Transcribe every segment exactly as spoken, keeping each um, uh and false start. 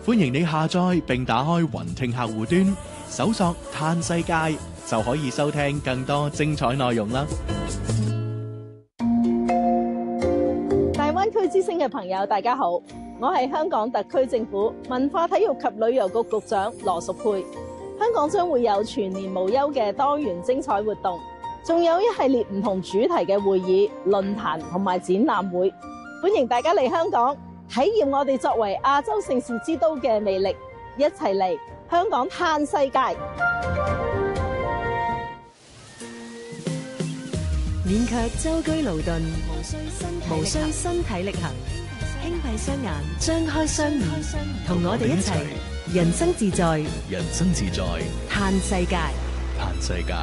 歡迎你下載並打開雲聽客戶端，搜索嘆世界就可以收聽更多精彩內容啦。 大灣區之聲嘅朋友，大家好，我係香港特區政府文化體育及旅遊局局長羅淑佩。香港將會有全年無休嘅多元精彩活動，仲有一系列唔同主題嘅會議、論壇同埋展覽會，歡迎大家嚟香港體驗我哋作為亞洲盛事之都嘅魅力，一齊嚟香港嘆世界。 免卻舟車勞頓，無需身體力行，輕閉雙眼，張開雙耳，同我哋一齊人生自在， 人生自在， 嘆世界， 嘆世界。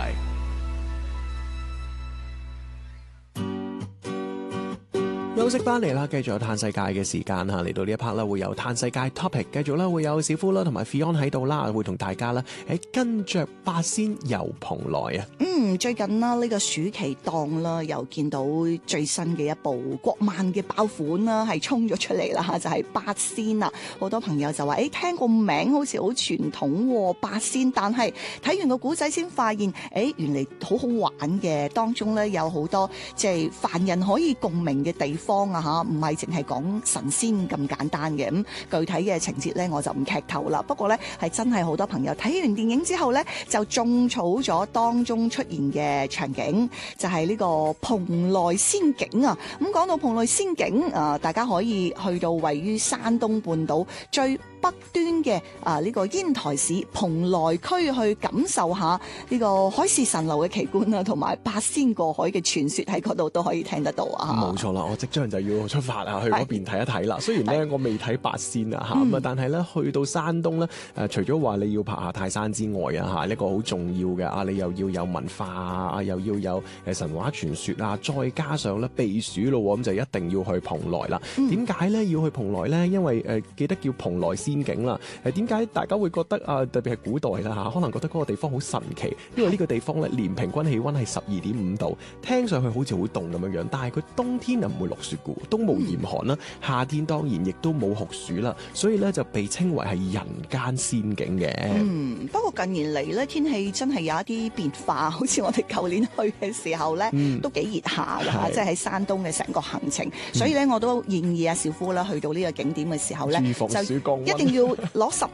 休息翻嚟啦，繼續有嘆世界嘅時間嚇，嚟到呢一 part 啦，會有嘆世界 topic， 繼續啦，會有小夫啦同埋 Fion 喺度啦，會同大家啦喺跟着八仙遊蓬萊啊。 嗯，最近啦呢個暑期檔啦，又見到最新嘅一部國漫嘅爆款啦，係衝咗出嚟啦，就係、是、八仙啦。好多朋友就話：誒、欸，聽個名好似好傳統喎，八仙，但係睇完個古仔先發現，誒、欸，原嚟好好玩嘅，當中咧有好多即係凡人可以共鳴嘅地方。啊嚇，唔係淨係講神仙咁簡單嘅，咁具體嘅情節咧我就唔劇透啦。不過咧係真係好多朋友睇完電影之後咧就種草咗當中出現嘅場景，就係、是、呢個蓬萊仙境啊。咁講到蓬萊仙境啊，大家可以去到位於山東半島最北端嘅啊呢個煙台市蓬萊區去感受下呢個海市蜃樓嘅奇觀啊，同埋八仙過海嘅傳說喺嗰度都可以聽得到啊。 冇錯啦，我即將就要出發啊，去嗰邊睇一睇啦。雖然咧我未睇八仙啊嚇，咁啊，但係咧去到山東咧誒，除咗話你要爬下泰山之外啊嚇，呢個好重要嘅啊，你又要有文化啊，又要有誒神話傳說啊，再加上咧避暑咯，咁就一定要去蓬萊啦。點解咧要去蓬萊咧？因為誒、呃、記得叫蓬萊仙境啦。誒點解大家會覺得啊？特別係古代啦嚇，可能覺得嗰個地方好神奇，因為呢個地方咧年平均氣温係十二點五度，聽上去好似好凍咁樣樣，但係佢冬天又唔會落雪嘅，冬無嚴寒啦，夏天當然亦都冇酷暑啦，所以咧就被稱為係人間仙境嘅。 嗯，不過近年嚟咧天氣真係有一啲變化，好似我哋舊年去嘅時候咧、嗯、都幾熱下㗎嚇，即係喺山東嘅成個行程，所以咧我都建議阿小夫啦去到呢個景點嘅時候咧就一定要攞十